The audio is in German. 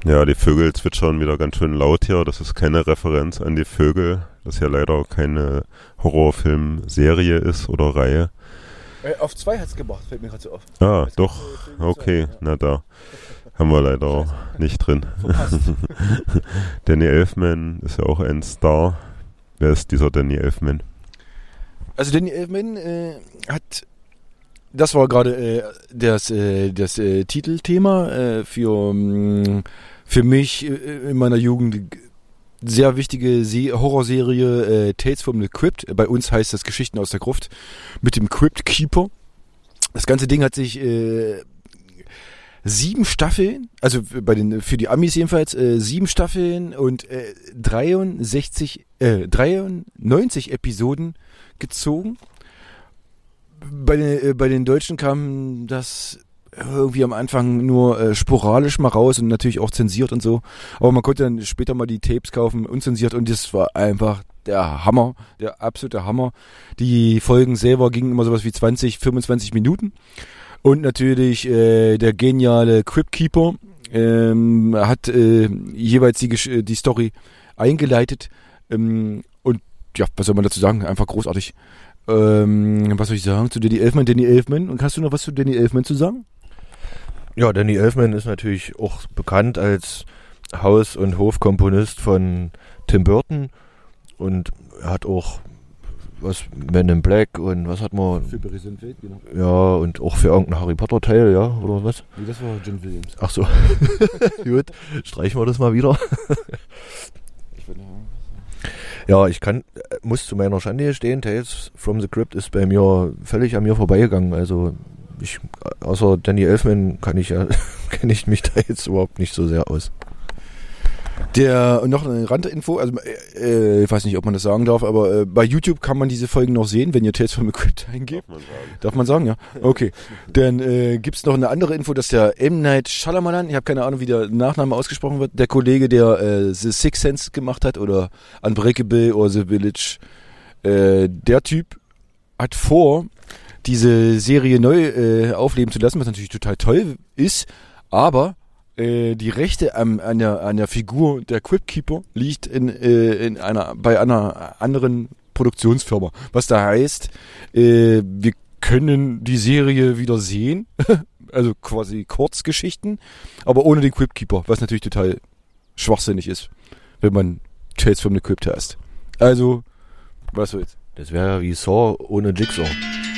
Ja, die Vögel zwitschern wieder ganz schön laut hier. Das ist keine Referenz an die Vögel. Das ja leider keine Horrorfilm-Serie ist oder Reihe. Auf 2 hat es gemacht, fällt mir gerade so auf. Ah, doch. Okay, na da. Haben wir leider nicht drin. Danny Elfman ist ja auch ein Star. Wer ist dieser Danny Elfman? Also Danny Elfman hat... Das war gerade das Titelthema für mich in meiner Jugend sehr wichtige Horrorserie Tales from the Crypt. Bei uns heißt das Geschichten aus der Gruft mit dem Crypt Keeper. Das ganze Ding hat sich 7 Staffeln, also für die Amis jedenfalls 7 Staffeln und 93 Episoden gezogen. Bei den Deutschen kam das irgendwie am Anfang nur sporadisch mal raus und natürlich auch zensiert und so. Aber man konnte dann später mal die Tapes kaufen, unzensiert, und das war einfach der Hammer, der absolute Hammer. Die Folgen selber gingen immer sowas wie 20, 25 Minuten. Und natürlich der geniale Crypt Keeper hat jeweils die Story eingeleitet. Und ja, was soll man dazu sagen? Einfach großartig. Was soll ich sagen zu Danny Elfman? Und hast du noch was zu Danny Elfman zu sagen? Ja, Danny Elfman ist natürlich auch bekannt als Haus- und Hofkomponist von Tim Burton und er hat auch was Men in Black und was hat man? Für Barry Sonnenfeld, genau. Ja, und auch für irgendeinen Harry Potter Teil, ja, oder was? Nee, das war John Williams. Ach so. Gut, streichen wir das mal wieder. Ja, muss zu meiner Schande gestehen, Tales from the Crypt ist bei mir völlig an mir vorbeigegangen. Also außer Danny Elfman kenne ich mich da jetzt überhaupt nicht so sehr aus. Und noch eine Randinfo, also ich weiß nicht, ob man das sagen darf, aber bei YouTube kann man diese Folgen noch sehen, wenn ihr Tales from the Crypt eingebt. Darf man sagen, ja? Okay. Dann gibt's noch eine andere Info, dass der M. Night Shyamalan, ich habe keine Ahnung, wie der Nachname ausgesprochen wird, der Kollege, der The Sixth Sense gemacht hat oder Unbreakable oder The Village, der Typ hat vor, diese Serie neu aufleben zu lassen, was natürlich total toll ist, aber die Rechte an der Figur der Crypt Keeper liegt bei einer anderen Produktionsfirma. Was da heißt, wir können die Serie wieder sehen, also quasi Kurzgeschichten, aber ohne den Crypt Keeper, was natürlich total schwachsinnig ist, wenn man Tales from the Crypt heißt. Also, was soll's? Das wäre ja wie Saw ohne Jigsaw.